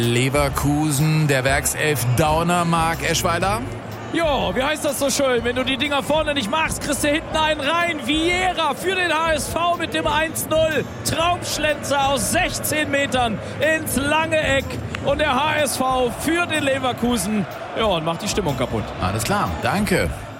Leverkusen, der Werkself Dauner, Marc Eschweiler. Jo, wie heißt das so schön? Wenn du die Dinger vorne nicht machst, kriegst du hinten einen rein. Vieira für den HSV mit dem 1-0. Traumschlenzer aus 16 Metern ins lange Eck. Und der HSV für den Leverkusen. Ja, und macht die Stimmung kaputt. Alles klar, danke.